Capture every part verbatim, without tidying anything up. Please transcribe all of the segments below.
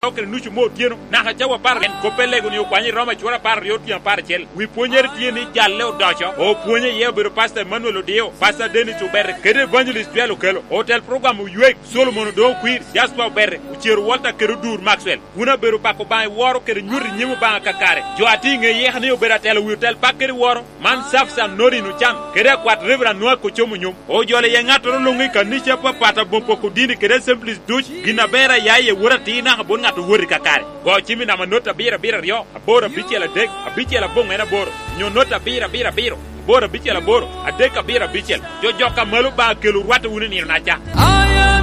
kokre nuchu mo tieno na ha jawa par en ko pelego ni kwani roma chura par yo tian par chel wi ponyer tieni jalle o docho o ponye ye bero pastor Manuel Odio pastor Denis Ober kede evangelist Bielo Kelo hotel program yuek Solomon do kwir Jasper Berre ucheru Walter Kerudur Maxwell una bero pako ba woro kede nyuri nyimu ba kakare jo atinge ye hani obera tel hotel pakere woro man safsa nori no chan kede kwat reverend noa ko chomu nyum o jole ye ngato lo ngi kanisha pa pata bompo ko dini kede simplis duch gina bera yaye wurati na bon ngato wuri kakare go chimi na manota bira bira ryo abora bichela dek abichela bong ena boro nyo nota bira bira biro bora bichela boro adeka bira bichel jo joka malu ba kelu wata wuni ni nacha. I am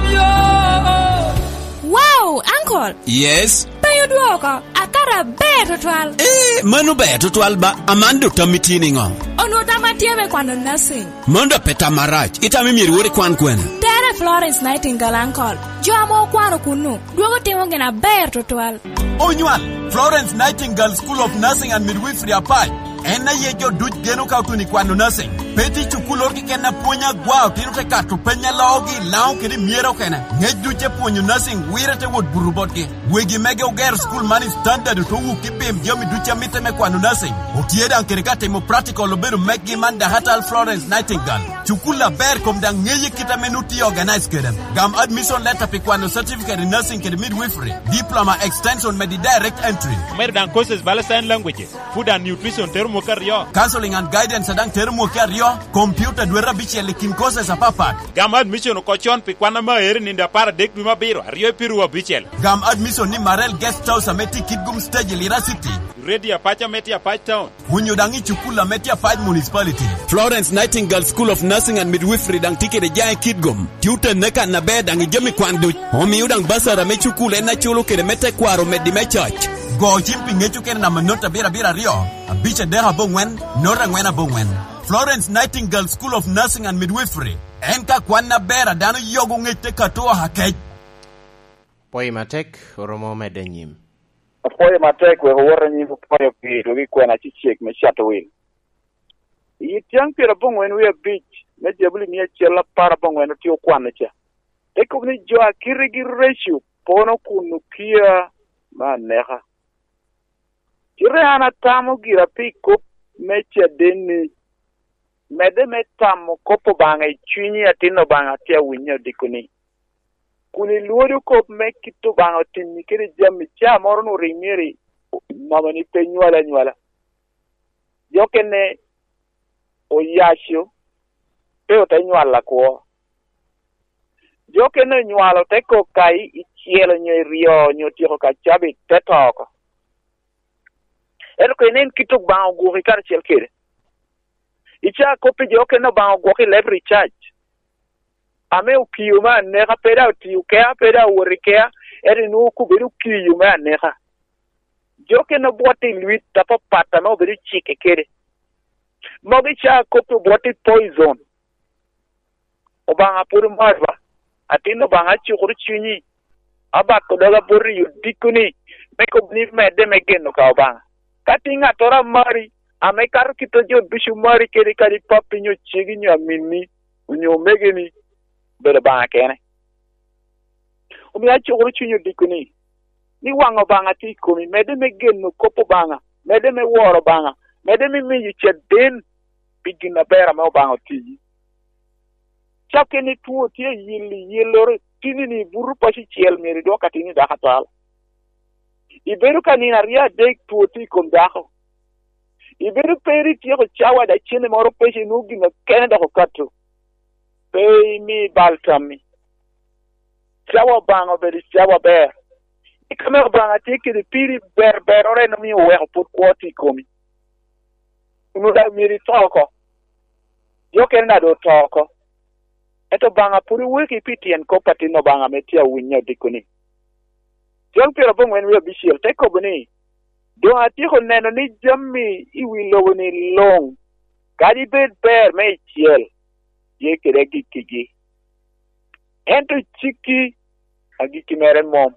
your Wow, uncle. Yes. Tayo duoka akara beto twal. Eh, manu beto twal ba amando tamitini ngo. Ono tamatieme kwando nursing. Mondo peta marach itami miri wori kwan kwena. Tere Florence Nightingale uncle. Jo amo kwano kunu. Duogo timo gena beto twal. Onywan, Florence Nightingale School of Nursing and Midwifery apai. Ena ye jo duch geno kautuni kwano nursing. Peti chukulor ki kena punya guau tinu te katu penya laogi lao kiri miero kena. Ngej duche punyo nursing wira te wot burubot ki. Wegi mege uger school money standard to wuki pim jomi duche mite me kwano nursing. Otieda nkirikate mo practical oberu megi manda hatal Florence Nightingale. Chukula ber kom dang ngeye kita menuti organize kedem. Gam admission letter pi kwano certificate in nursing kiri midwifery. Diploma extension medi direct entry. Mer dan courses bala sign languages. Food and nutrition termo karyo. Counseling and guidance adang termo karyo. Computer dwera bichi lekin courses apapat. Gam admission ko chon pi kwana ma eri ninda para dek bima biro. Rio piru wa bichel. Gam admission ni Marel Guest House ameti Kidgum Stage Lira City. Ready apacha meti apach town. Hunyodangi chukula meti apach municipality. Florence Nightingale School of Nursing and Midwifery dang tike de jay Kidgum. Tuta neka na bed ang jemi kwandu. Homi udang basara me chukula na chulo kere mete kwaro medi me church. Go chimpi ngechu kere na manota bira bira rio. Abicha deha bongwen, nora ngwena bongwen. Florence Nightingale School of Nursing and Midwifery. Enka kwana bera dano yogo ngete katoa hakej. Poi matek oromo medenyim. Poi matek we hora nyi poi pi do wi kwena chichek me shato wi. Yitiang pira bongwen we beach me jebuli ni chela para bongwen ti okwana cha. Eko ni jo akirigi ratio pono kunu kia maneha. Kire ana tamo gira pick up mecha deni mede metamo kopo banga chini atino banga tia winyo dikuni kuni luodu kop mekito banga tinni kiri jammi cha moro no rimiri mama ni penywala nywala yokene oyasho peo tanywala ko yokene nywalo teko kai ichielo nyo rio nyo tiko ka chabi tetoko erko enen kituk banga guri kar chel kire icha kopi joke no bang goki leverage charge ame ukiyuma neka peda utiukea peda urikea eri nu kubiru kiyuma neka joke no boti luit tapa pata no biru chike kere mogi cha kopi boti poison obanga puru marva atino banga chukuru chini aba kodoga buri yudikuni meko bni mede megeno ka obanga katinga tora mari ame kar kito jo bishu mari keri kari papi nyo chigi nyo amini unyo megeni bere banga kene umi achi uru chinyo dikuni ni wango banga tikumi mede me genu kopo banga mede me woro banga mede me mi yiche den bigina bera me banga tiji chake ni tuo tie yili yilore tini ni buru pashi chiel meri do katini da hatal iberu kanina ria dek tuo tikom dako Iberu peri tiyo chawa da chine moro peshi nugi na Canada ko katu. Pei mi baltami. Chawa bango beri chawa ber. Ikame banga tiki di piri ber ber ore no mi uwe put kwoti komi. Unuda miri toko. Yo kena do toko. Eto banga puri wiki piti en kopati no banga metia winya dikuni. Jong pira bongo en wea bishil teko buni. Do atiho neno ni jammi iwilo ni long. Kadi bed bear me chiel. Ye kiregi kigi. Ento chiki agiki meren mom.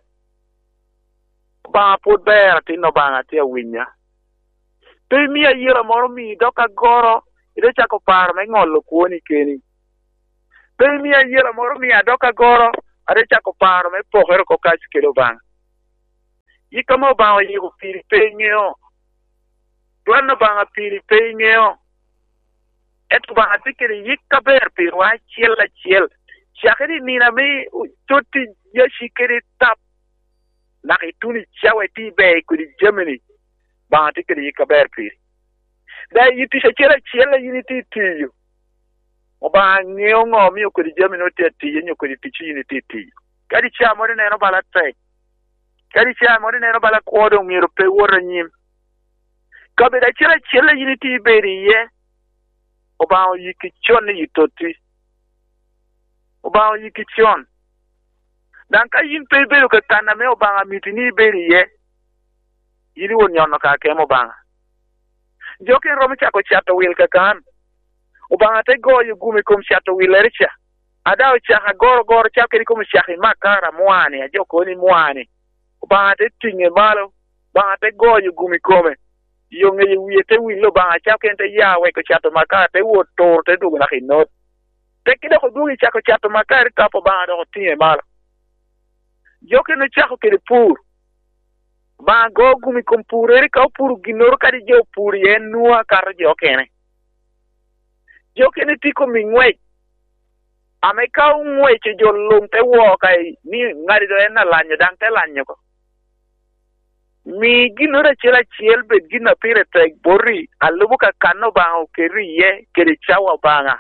Ba put bear tino banga tia winya. Pe mi a yira moro mi doka goro. Ide chako par me ngolo kuoni keni. Pe mi a yira moro mi a doka goro. Ade chako par me pohero kokachi kilo banga. yikamo ba yi ko piri peño duanno ba piri peño eto ba tikiri yikka ber pir wa chiel chiel chakiri ni na me toti yashikiri tap na ituni chawe ti be ku di Germany ba tikiri yikka ber pir da yiti chiel chiel unity tiyo oba ngeo ngo mi ku di Germany o te tiyo nyo ku di tichi unity tiyo kadi cha mo ne no bala tai kadi cha mo ne no bala ko do mi ro pe wora nyim ka be da chiel chiel unity be ri ye oba yiki chon ni toti oba yiki chon dan ka yin pe be ko kana me oba mitini be ri ye yiri won nyono ka ke mo banga joke ro mi chako chato wil ka kan oba te go yu gumi kum chato wil richa ada o cha goro goro cha ke kum chahi makara mwani ajoko ni mwani oba te tinge malo ba te go yu gumi kome yonge yu te wilo ba cha kente ya we ko chato makara te wo tor te du na hinot te kida ko du cha ko chato makara ka po ba do tie mal joke no cha ko ke pur ba go gumi kom purere ka pur ginor ka di jo pur ye nuwa kar joke ne joke ne ti ko mi ngwe ame ka ngwe che jo lum te wo kai ni ngari do na lanyo dang te lanyo ko mi ginora chela chiel bet gina pire tek borri alubuka kano ba o keri ye keri chawa banga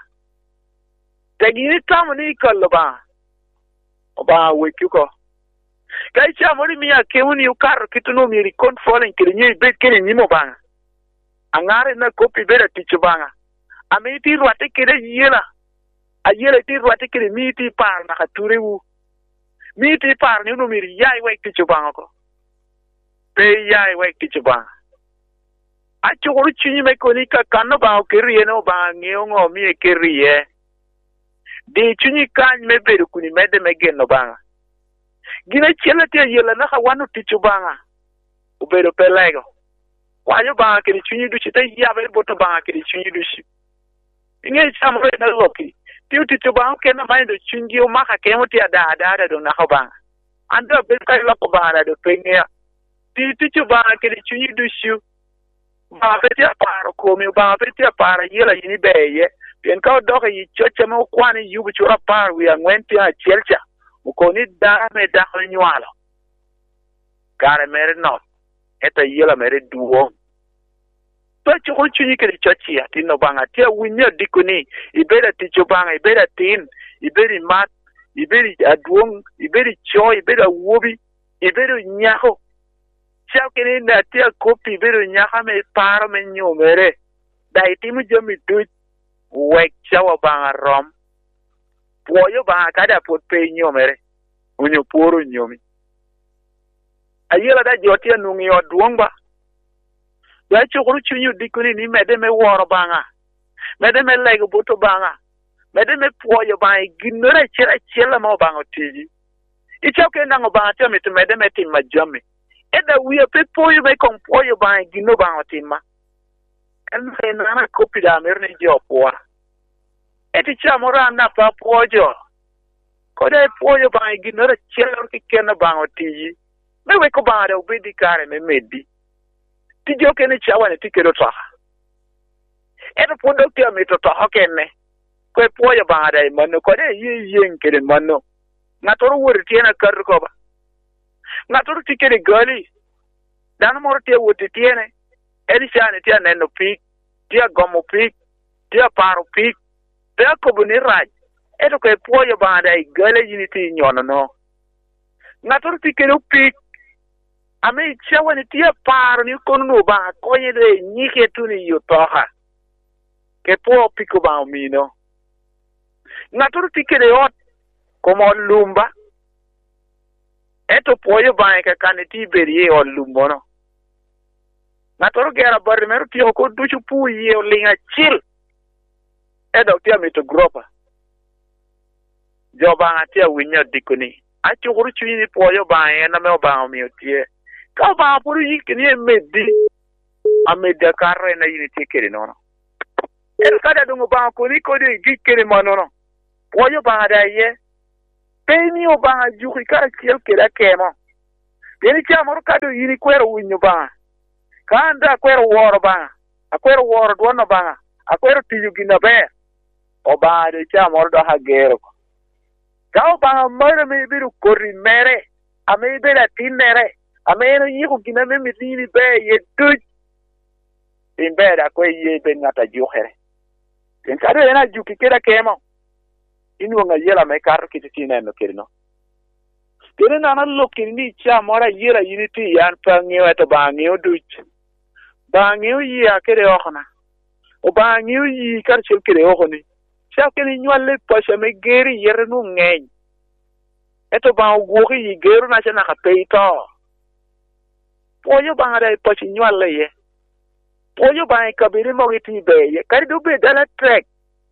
tegini tamu ni kallo ba oba wekuko kai chamori mi akewuni ukar kitunu mi rikon folen keri nyi bet keri nyimo banga angare na kopi bera tichu banga amiti ruate kere yela ayela ti ruate kere miti par na katurewu miti par ni no mi yai wek tichu banga ko pe yai wek tichu banga achu ru chini me koni ka kanno ba o keri no ba ngeo ngo mi keri ye di chini kan me beru kuni mede me genno banga gina chela te yela na wanu tichu banga u beru pelego wayo banga keri chini du chite ya be boto banga keri chini du shi inge chamre na loki tiu tichu banga kena mai do chingi o maka ke mo tia da da do na banga ando be kai lo ko banga do penya ti tichu banga keri chini du shi ba peti aparo komi ba peti apara yela yini beye pien ka doka yi choche mo kwani yubu chura par wi angwenti a chelcha ukoni da me da nywalo kare mere no eta yela mere duo to chuko chuni ke chochi ya tino banga tia winya dikuni ibera ticho banga ibera tin iberi mat iberi aduong iberi cho ibera wobi iberi nyaho chao kene na tia kopi iberi nyaha me paro me nyomere dai timu jomi du wek chawa banga rom puoyo banga kada pot pe nyomere unyo poro nyomi ayela da jotia nungi oduongba ya chukuru chunyu dikuni ni mede me woro banga mede me lego boto banga mede me puoyo banga ginore chira chela mo banga tiji ichoke nango banga tia mitu mede me timma jami eda wiya pe puoyo me kong puoyo banga gino banga timma en fe nana kopi da merne jo puwa eti chamora na pa puojo kode puoyo banga ginore chela ki kena banga tiji me we ko banga da ubidi kare me medi tijo kene chawa ne tikero to eto pondo tia mito to hokene ko puoyo banga da mano kode yi yen kere mano ngatoro wori tiena kar ko ba ngatoro tikere gali dan mor tie woti tiene edi chane tia neno pik tia gomo pik tia paro pik tia ko buni raj eto ko puoyo banga da gale yini ti nyono no ngatoro tikere pik ame chawa ni tia paro ni konu ba ko yede nyike tuni yutoha ke po piko ba mino ngatoro tikere ot como lumba eto poyo ba ka kaneti berie o lumbo no ngatoro gera bar mero tio ko duchu pu ye o linga chil edo tia mito gropa joba ngatia winya dikuni achu guru chini poyo ba e na me ba mi otie ka ba puru yikini medi ameda karre na yini tikere no no el kada dungo ba ko ni ko de gikere manono poyo ba da ye peni o ba juki ka kiel kera kemo Tieni cha moro kado yini kwero winyo banga. Kanda kwero woro banga. Akwero woro duono banga. Akwero tiyo gina be. Obade cha moro do hagero. Kao banga mara me biru kori mere. Ame bera tinere. Ame no yiko gina me mitini be ye tuj. In bed akwe ye ben ngata juhere. Ken kado ena juki kera kemo. Inu nga yela me kar kititina no kirino. Kere nana looking ni cha mora yela unity yan pangyo at a bangyo duch. Bangyo ye akere ohana. O bangyo ye karchil kere ohoni. Chakin in your lip pasha me geri yerno ngay. Eto bang woki ye geru na cha naka peito. Poyo bangare pasha nywa ye. Poyo bang kabiri mogiti be ye. Kari do be dala trek.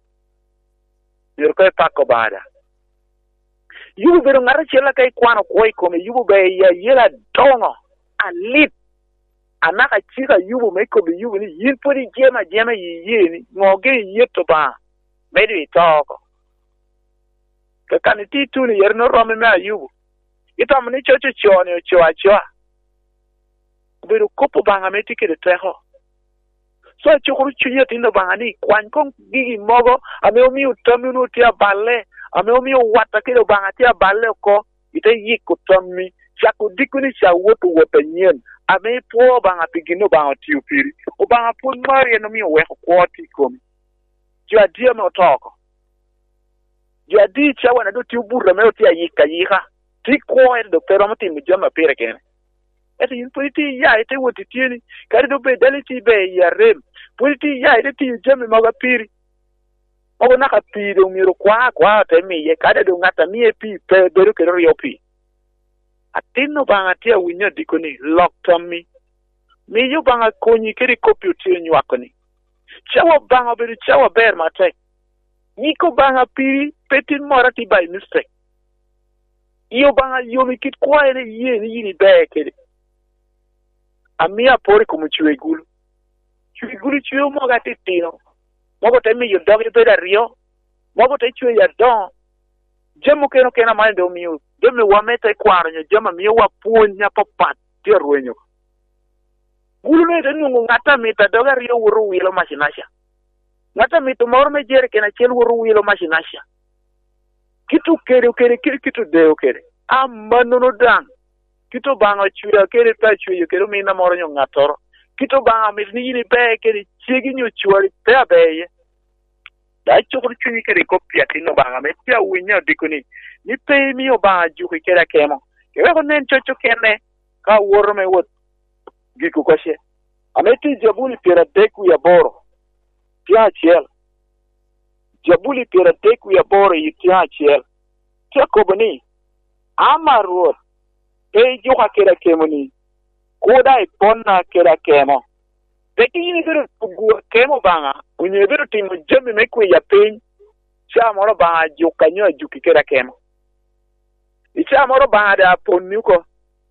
Yurko pako bada. You better not chilla kai kwano koi come you be ya yela dongo a lip anaka chica you will make up you will yin put it jema jema yin moge yet to ba maybe talk ka kaniti tu ni yerno rome ma you ita mni chocho chone choa choa beru kopo banga metike de treho so chukuru chuye tindo banga ni kwan kong gigi mogo ame omi utami no tia balle ame omi wata kile banga tia balle ko ite yiko tommi chako dikuni cha woto woto nyen ame po banga pigino banga tiu piri o banga pun mari no mi we ko ti komi jwa dia me otoko jwa di cha wana do tiu burra me tia yika yika ti ko e do pero mati mi jama pere ken ete yin politi ya ete woti tieni kari do be daliti be ya rem politi ya ete ti jame maga piri o na ka piri o miro kwa kwa te mi ye kada do ngata mi e pi pe beru ke ro yopi atino banga tia winyo dikoni lock tommi mi yo banga konyi keri computer nywakoni chawa banga beru chawa ber mate niko banga piri petin morati by mistake iyo banga yomi kit kwa ene ye ni yini be kede amia pori como chuegulu chuegulu chuo moga titino mogo te mi yo dogi peda rio mogo te chue ya don jemu keno kena mande o miu demi wa meta kwaro nyo jama mi wa punya papat ti ruenyo gulu ne de nungu ngata mita doga rio wuru wilo machinasha ngata mita mor me jere kena chel wuru wilo machinasha kitu kere kere kere kitu deo kere amano no dan kito banga chuya kere ta chuya kere mina moro nyo ngatoro kito banga mi ni ni be kere chigi nyo chuari pe abeye da chukuru chuyi kere kopia tino banga me tia winya dikuni ni pe mi o banga juki kere kemo kere ko nen chocho kene ka woro me wot giku koshe ameti jabuli pera deku ya boro tia chiel jabuli pera deku ya boro yi tia chiel tia kobani amaruot pe joka kera kemo ni koda iponna kera kemo peki yini biru pugu kemo banga unye biru timu jemi mekwe ya pen cha moro banga joka nyo juki kera kemo icha moro banga da ponnuko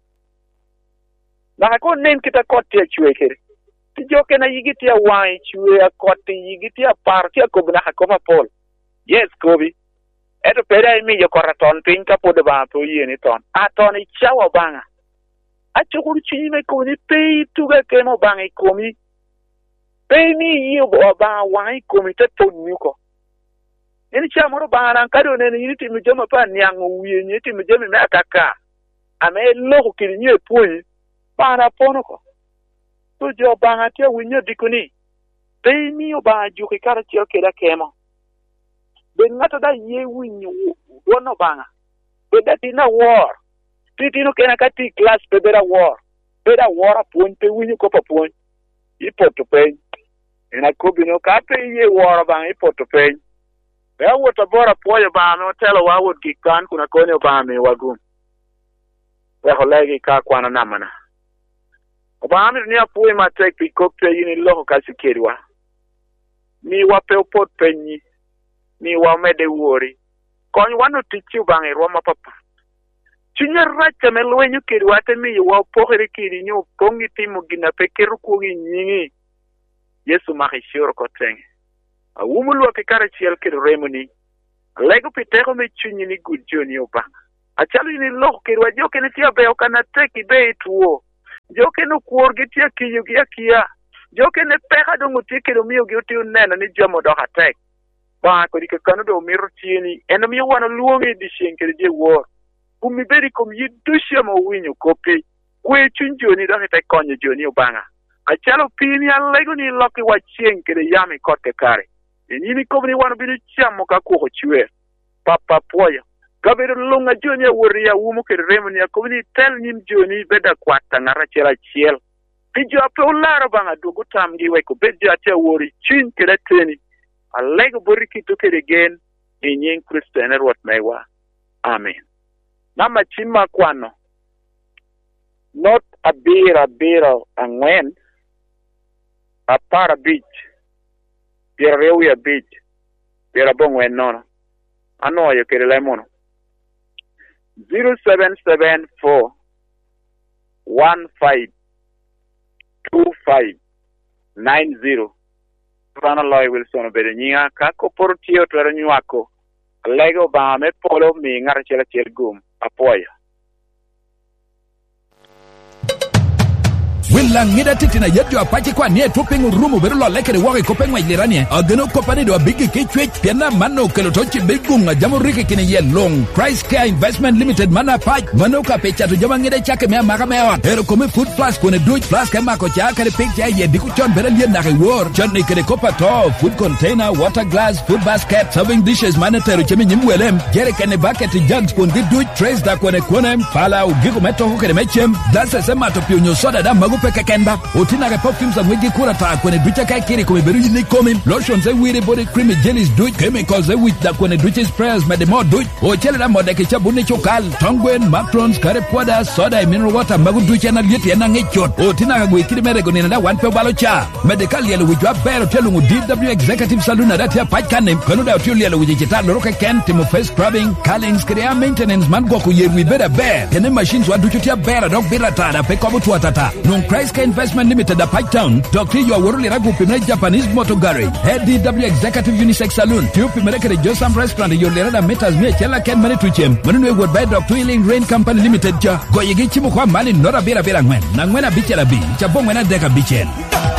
na ko nen kita kotte chue kere ti joke na yigiti ya wai chue ya kotte yigiti ya parti ya kobna ha kofa pol yes kobi eto pera mi yo koraton pin ka pod ba to yeni ton aton ichawa banga achukuru chime ko ni pe tuga kemo banga ikomi pe mi yo ba wai komi te tonnuko eni chamoro banga nan kado ne ni ti mi joma pa nyango wiye ni ti mi jema me akaka ame loko kiri nye puyi banga ponoko to jo banga tia winyo dikuni pe mi yo ba juki kara chio keda kemo ben ngata da ye winyo wono banga be da tina war titino kena kati class pe bera war bera war apun pe winyo ko papun ipoto pe ina kobino ka pe ye war banga ipoto pe be wota bora poyo ba no telo wa wot gikan kuna konyo ba me wagum we holegi ka kwana namana ba mi ni apu ma tek pi kopte yini loko kasikirwa mi wa pe pot penyi mi wa mede wori kon wanu tichu bangi roma papa chinya racha me lwenyu kirwa te mi wa poheri kiri nyu kongi timu gina pekeru ku nyingi Yesu mahishiro koteng a wumulu ke kara chiel kir remoni lego pitego me chunyi ni gudjoni obanga achalo ni lok kirwa joke ni tia be okana teki be tuo joke no kuor gi tia kiyo gi akia joke ne peka dongo tikiro miyo gi uti unena ni jomo do hatek ba ko dike kanu do miro tieni eno miyo wana luongi di shenkere je wor kumi beri kum yidusha mo winyo kopi kwe chunjo ni do te konyo joni obanga achalo pini alego ni loki wa shenkere yami kote kare ni komni wana bidu chamo ka ko chwe papa poyo kabero lunga joni wori ya wumo ke remoni ya komni tel nim joni beda kwata ngara chela chiel pijo ape ulara banga dugu tamgi we ko bejo ate wori chin kere teni alego boriki to kere again in yin Christian what mewa amen nama chima kwano not a bira bira angwen a para beach bira rewi a beach bira bongwen nono ano yo kere lemono zero seven seven four one five two five nine zero Rana Loy Wilson Bedenia kako portio to nyuako lego ba me polo mi ngar chela chel gum apoya Willa ngida titi na yetu apache kwa nie tupingu rumu beru lo lekere wake kopengwa iliranie ageno kopani do bigi kichwech piana mano kelotochi bigunga jamu rike kine ye long Price Care Investment Limited mana pach mano ka pecha to jama ngida chake mea maka mea ero kome food plus kone duch plus kema kocha kare pekcha ye diku chon bere liye nake war chone kere kopa to food container water glass food basket serving dishes mana tero chemi nyimwelem jere kene bucket jugs kone duch trays da kone kone pala ugiku meto kukere mechem dasa sema topio nyosoda da magu peke kenba otina ke perfumes za mwegi kura ta kone ducha kai kiri kome beru yini komi lotion ze wiri body creamy jellies duch chemicals ze wit da kone ducha sprayers mede mo duch o chele da modeke chabune chokal tongwen matrons kare poda soda mineral water magu ducha na lieti ena ngechot otina ke gwe kiri mere goni na da one pe balo cha medical yele wijwa bero telungu D W Executive Saloon na dati ya pachkane kanu da otio yele wijikita loroke ken timo face scrubbing callings krea maintenance man goku yerwi beda bear kene machines wa duchutia bera dok bera tada pe kobu tuatata non Price Care Investment Limited a Pike Doctor you are worried ragu pimre Japanese Motor Garage Head D W Executive Unisex Saloon Tiu pimre kere Josam Restaurant you lera da metas mie chela ken mani tuchem Manunwe would buy Doctor Healing Rain Company Limited cha Goyegi chimu kwa mani nora bira bira ngwen Na ngwena bichera bi Chabong wena deka bichen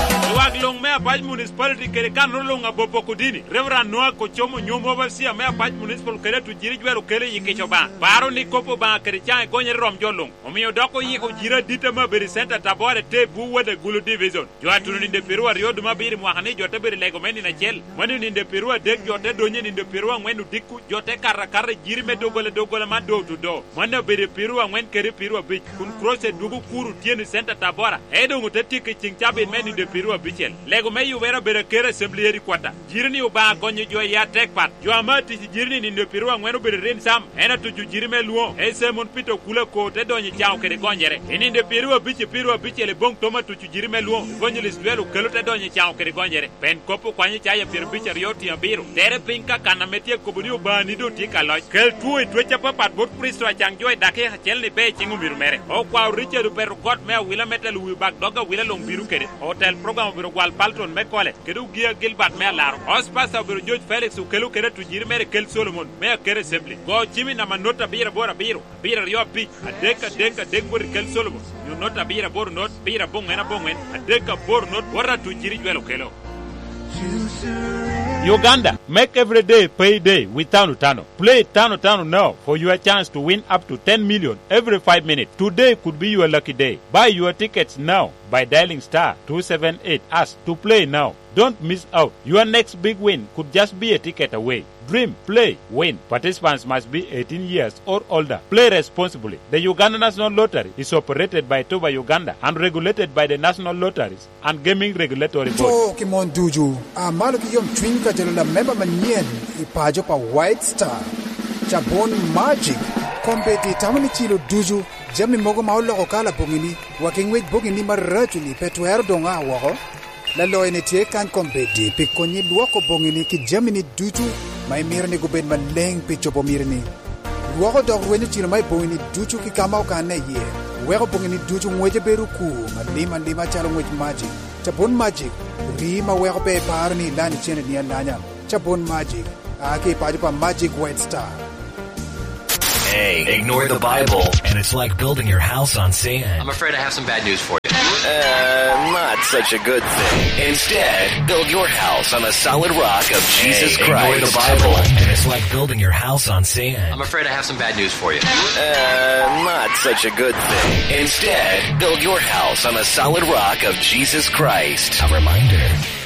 Long mea paj municipality kere kan rolonga bopo kudini Reverend Noah Kochomo nyomo overseer mea paj municipal kere tujiri jwero kere yikecho ba Baro ni kopo ba kere change konye rom jolong Omiyo doko yiko jira dita ma beri center tabore te buwe de gulu division Joa tunu ninde perua riodu ma biri mwakani jote beri lego meni na chel Mani ninde perua dek jote donye ninde perua ngwenu diku Jote karra karra jiri me dogole dogole ma do to do Mane beri perua ngwen kere perua bich Kun krose dugu kuru tieni center tabora Edo ngute tiki chingchabi meni ninde perua bichel Lego me yu vera bere kere assembly eri kwata Jirni uba konye jo ya tek pat Jo amati si jirni ninde perua ngwenu bere rin sam Ena tuju jirime luo Ese mon pito kule ko te donye chao kere gonyere Ninde perua bichi perua bichi ele bong toma tuju jirime luo Gonye lisduelu kelu te donye chao kere gonyere Pen kopo kwanye chaya per bichi rioti ya biru Tere pinka kana metie kubuni uba nido tika loj Kel tuwe twecha papat bot pristo a chang joy dake hachel ni pe chingu miru mere O kwa uriche du peru got mea wila metal ui bak doga wila long biru kere Hotel program biru gwal Palton me kole kedu gia Gilbert me laro Ospasa biru George Felix ukelu kere tujiri mere kel Solomon me kere simply go chimi na manota bira bora biru bira rio pi adeka deka dengbor kel Solomon you nota bira bor not bira bongena bongen adeka bor not bora tujiri jwelo kelo Uganda, make every day payday with Tano Tano. Play Tano Tano now for your chance to win up to ten million every five minutes. Today could be your lucky day. Buy your tickets now by dialing star two seven eight us to play now. Don't miss out. Your next big win could just be a ticket away. Dream, play, win. Participants must be eighteen years or older. Play responsibly. The Uganda National Lottery is operated by Toba Uganda and regulated by the National Lotteries and Gaming Regulatory Board. Kimon Duju, a maluki yom twinka jela member manyen ipajo pa White Star. Chabon Magic. Kompeti tamani chilo Duju. Jami mogo maula okala bongini. Wakingwit bongini marajuli petuer donga wako. Lalo ene tie kan kompeti pikonyi luoko bongini ki jamini Duju. Mai mirni guben maleng picho po mirni. Luoko dog weni chilo mai bongini Duju ki kamao kane ye. Weko bongini Duju mweje beruku. Malima lima chalo mwej Magic. Chabon Magic. Rima weko pe parni lani chene niya lanya. Chabon Magic. Aki pajupa Magic White Star. Hey, ignore the Bible, and it's like building your house on sand. I'm afraid I have some bad news for you. Uh, not such a good thing. Instead, build your house on the solid rock of Jesus hey, Christ. Ignore the Bible, and it's like building your house on sand. I'm afraid I have some bad news for you. Uh, not such a good thing. Instead, build your house on the solid rock of Jesus Christ. A reminder,